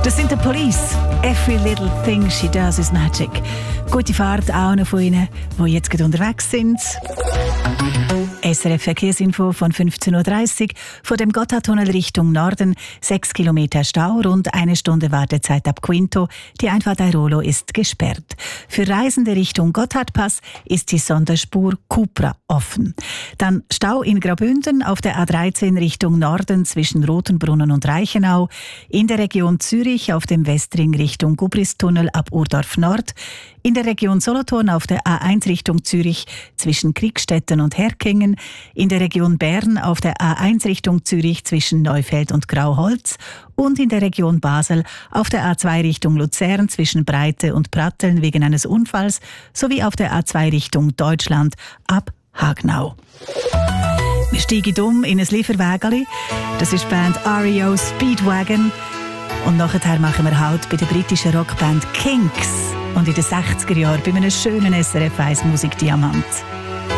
Das sind die Police. Every little thing she does is magic. Gute Fahrt auch noch von Ihnen, die jetzt gerade unterwegs sind. SRF Verkehrsinfo von 15.30 Uhr. Von dem Gotthardtunnel Richtung Norden 6 Kilometer Stau, rund 1 Stunde Wartezeit ab Quinto. Die Einfahrt Airolo ist gesperrt. Für Reisende Richtung Gotthardpass ist die Sonderspur Cupra offen. Dann Stau in Graubünden auf der A13 Richtung Norden zwischen Rotenbrunnen und Reichenau. In der Region Zürich auf dem Westring Richtung Gubristunnel ab Urdorf Nord. In der Region Solothurn auf der A1 Richtung Zürich zwischen Kriegstetten und Herkingen. In der Region Bern auf der A1 Richtung Zürich zwischen Neufeld und Grauholz. Und in der Region Basel auf der A2 Richtung Luzern zwischen Breite und Pratteln wegen eines Unfalls. Sowie auf der A2 Richtung Deutschland ab Hagnau. Wir steigen um in ein Lieferwägeli. Das ist die Band REO Speedwagon. Und nachher machen wir Halt bei der britischen Rockband Kinks. Und in den 60er Jahren bei einem schönen SRF 1 Musikdiamant.